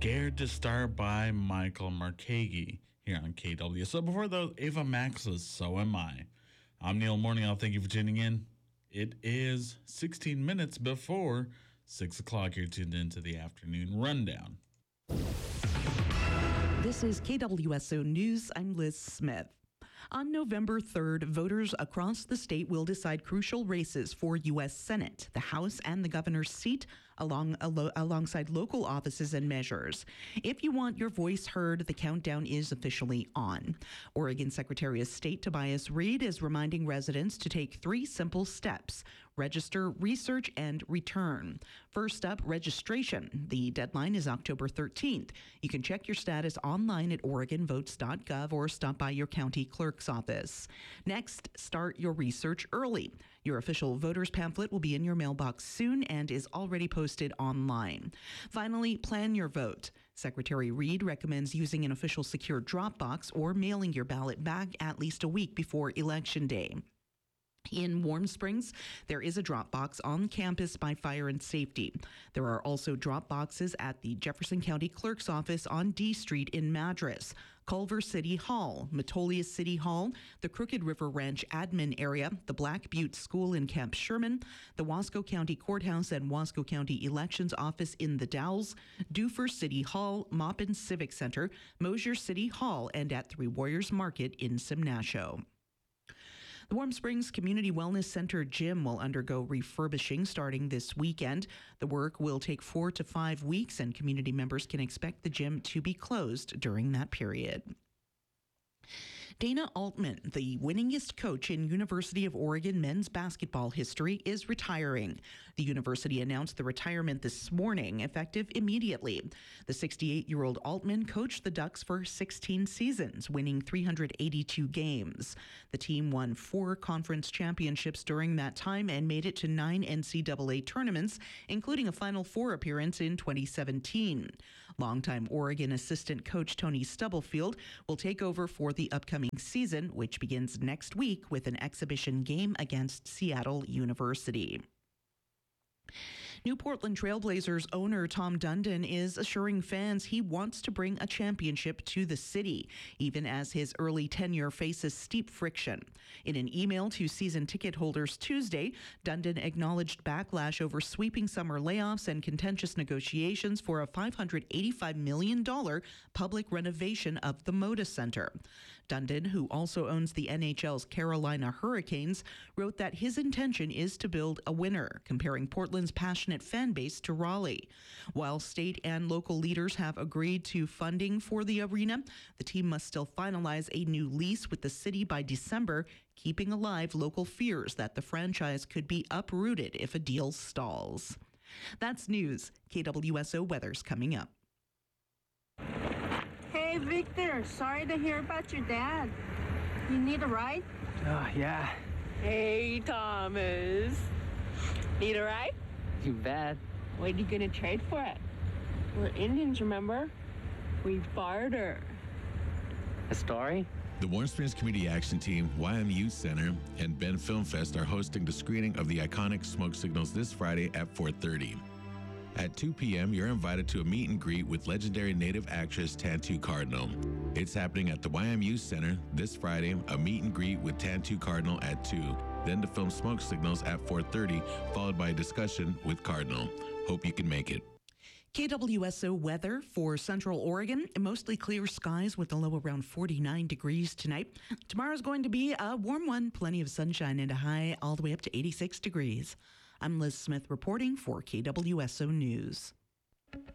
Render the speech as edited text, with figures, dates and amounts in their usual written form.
Scared to Start by Michael Markagi here on KW. So before those, Ava Max's So Am I. I'm Neil Morning. I'll thank you for tuning in. It is 16 minutes before 6 o'clock. You're tuned into the afternoon rundown. This is KWSO News. I'm Liz Smith. On November 3rd, voters across the state will decide crucial races for U.S. Senate, the House, and the governor's seat, alongside local offices and measures. If you want your voice heard, the countdown is officially on. Oregon Secretary of State Tobias Read is reminding residents to take 3 simple steps: register, research, and return. First up, registration. The deadline is October 13th. You can check your status online at OregonVotes.gov or stop by your county clerk's office. Next, start your research early. Your official voters pamphlet will be in your mailbox soon and is already posted online. Finally, plan your vote. Secretary Read recommends using an official secure drop box or mailing your ballot back at least a week before Election Day. In Warm Springs, there is a drop box on campus by Fire and Safety. There are also drop boxes at the Jefferson County Clerk's Office on D Street in Madras, Culver City Hall, Metolius City Hall, the Crooked River Ranch Admin Area, the Black Butte School in Camp Sherman, the Wasco County Courthouse and Wasco County Elections Office in the Dalles, Duffer City Hall, Maupin Civic Center, Mosier City Hall, and at Three Warriors Market in Simnasho. The Warm Springs Community Wellness Center gym will undergo refurbishing starting this weekend. The work will take 4 to 5 weeks, and community members can expect the gym to be closed during that period. Dana Altman, the winningest coach in University of Oregon men's basketball history, is retiring. The university announced the retirement this morning, effective immediately. The 68-year-old Altman coached the Ducks for 16 seasons, winning 382 games. The team won 4 conference championships during that time and made it to 9 NCAA tournaments, including a Final Four appearance in 2017. Longtime Oregon assistant coach Tony Stubblefield will take over for the upcoming season, which begins next week with an exhibition game against Seattle University. New Portland Trailblazers owner Tom Dundon is assuring fans he wants to bring a championship to the city, even as his early tenure faces steep friction. In an email to season ticket holders Tuesday, Dundon acknowledged backlash over sweeping summer layoffs and contentious negotiations for a $585 million public renovation of the Moda Center. Dundon, who also owns the NHL's Carolina Hurricanes, wrote that his intention is to build a winner, comparing Portland's passionate fan base to Raleigh. While state and local leaders have agreed to funding for the arena, the team must still finalize a new lease with the city by December, keeping alive local fears that the franchise could be uprooted if a deal stalls. That's news. KWSO weather's coming up. Hey, Victor, sorry to hear about your dad. You need a ride? Oh, yeah. Hey, Thomas. Need a ride? You bet. What are you gonna trade for it? We're Indians, remember? We barter. A story? The Warm Springs Community Action Team, YMU Center, and Ben Film Fest are hosting the screening of the iconic Smoke Signals this Friday at 4:30. At 2 p.m., you're invited to a meet and greet with legendary Native actress Tantu Cardinal. It's happening at the YMU Center this Friday, a meet and greet with Tantu Cardinal at 2, then the film Smoke Signals at 4:30, followed by a discussion with Cardinal. Hope you can make it. KWSO weather for Central Oregon. Mostly clear skies with a low around 49 degrees tonight. Tomorrow's going to be a warm one. Plenty of sunshine and a high all the way up to 86 degrees. I'm Liz Smith reporting for KWSO News.